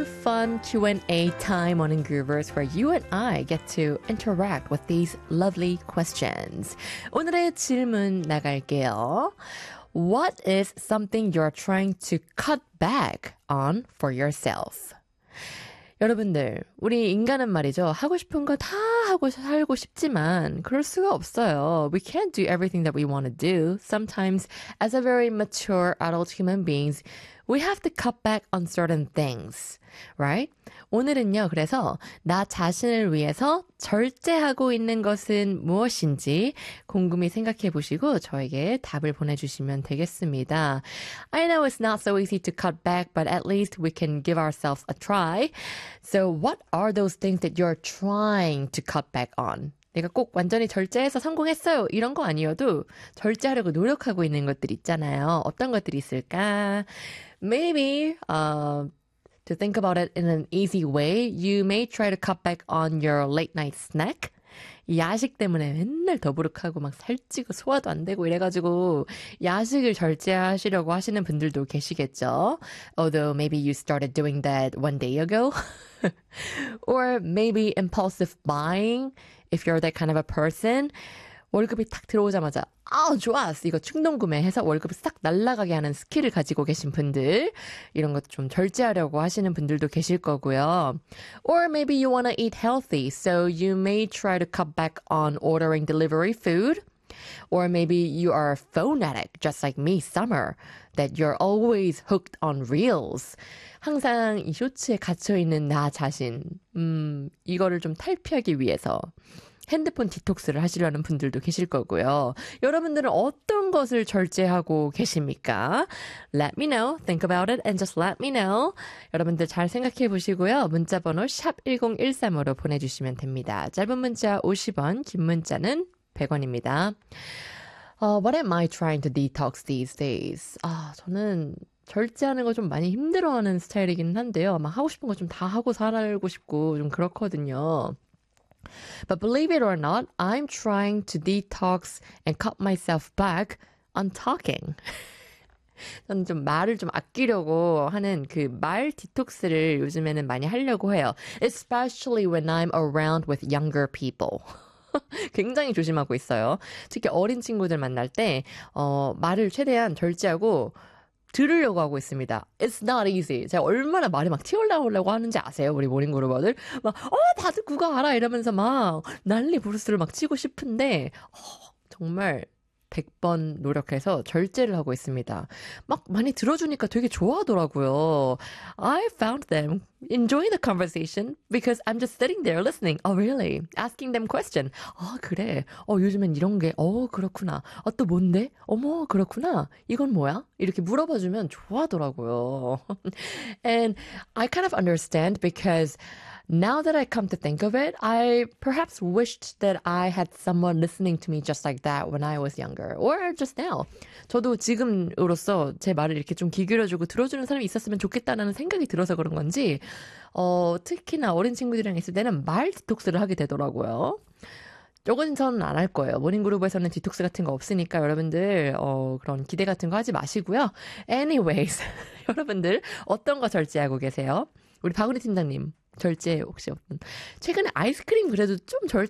fun Q&A time on Ingroovers where you and I get to interact with these lovely questions. 오늘의 질문 나갈게요. What is something you're trying to cut back on for yourself? 여러분들, 우리 인간은 말이죠. 하고 싶은 거 다 하고 살고 싶지만 그럴 수가 없어요. We can't do everything that we want to do. Sometimes, as a very mature adult human beings, we have to cut back on certain things, right? 오늘은요, 그래서 나 자신을 위해서 절제하고 있는 것은 무엇인지 곰곰이 생각해 보시고 저에게 답을 보내주시면 되겠습니다. I know it's not so easy to cut back, but at least we can give ourselves a try. So what are those things that you're trying to cut back on? 내가 꼭 완전히 절제해서 성공했어요. 이런 거 아니어도 절제하려고 노력하고 있는 것들 있잖아요. 어떤 것들이 있을까? Maybe to think about it in an easy way, you may try to cut back on your late night snack. 야식 때문에 맨날 더부룩하고 막 살찌고 소화도 안 되고 이래가지고 야식을 절제하시려고 하시는 분들도 계시겠죠. Although maybe you started doing that one day ago. Or maybe impulsive buying. If you're that kind of a person. 월급이 딱 들어오자마자 좋았어. 이거 충동 구매해서 월급을 싹 날아가게 하는 스킬을 가지고 계신 분들. 이런 것도 좀 절제하려고 하시는 분들도 계실 거고요. Or maybe you want to eat healthy. So you may try to cut back on ordering delivery food. Or maybe you are a phone addict, just like me, Summer. That you're always hooked on reels. 항상 이 쇼츠에 갇혀있는 나 자신. 이거를 좀 탈피하기 위해서. 핸드폰 디톡스를 하시려는 분들도 계실 거고요. 여러분들은 어떤 것을 절제하고 계십니까? Let me know. Think about it and just let me know. 여러분들 잘 생각해 보시고요. 문자번호 샵 1013으로 보내주시면 됩니다. 짧은 문자 50원, 긴 문자는 100원입니다. What am I trying to detox these days? 저는 절제하는 거 좀 많이 힘들어하는 스타일이긴 한데요. 막 하고 싶은 거 좀 다 하고 살고 싶고 좀 그렇거든요. But believe it or not, I'm trying to detox and cut myself back on talking. 저는 좀 말을 좀 아끼려고 하는 그 말 디톡스를 요즘에는 많이 하려고 해요. Especially when I'm around with younger people. 굉장히 조심하고 있어요. 특히 어린 친구들 만날 때 말을 최대한 절제하고 들으려고 하고 있습니다. It's not easy. 제가 얼마나 말이 막 튀어나오려고 하는지 아세요? 우리 모닝그루버들. 막 다들 그거 알아 이러면서 막 난리 부르스를 막 치고 싶은데 정말 100번 노력해서 절제를 하고 있습니다. 막 많이 들어주니까 되게 좋아하더라고요. I found them enjoying the conversation because I'm just sitting there listening. Oh, really? Asking them question. 그래. 요즘엔 이런 게, 그렇구나. 또 뭔데? 어머, 그렇구나. 이건 뭐야? 이렇게 물어봐주면 좋아하더라고요. And I kind of understand because now that I come to think of it, I perhaps wished that I had someone listening to me just like that when I was younger. Or just now. 저도 지금으로서 제 말을 이렇게 좀 귀 기울여주고 들어주는 사람이 있었으면 좋겠다는 생각이 들어서 그런 건지 특히나 어린 친구들이랑 있을 때는 말 디톡스를 하게 되더라고요. 요건 저는 안 할 거예요. 모닝그룹에서는 디톡스 같은 거 없으니까 여러분들 그런 기대 같은 거 하지 마시고요. Anyways, 여러분들 어떤 거 절제하고 계세요? 우리 박은희 팀장님. 절제 혹시 없는 최근에 아이스크림 그래도 좀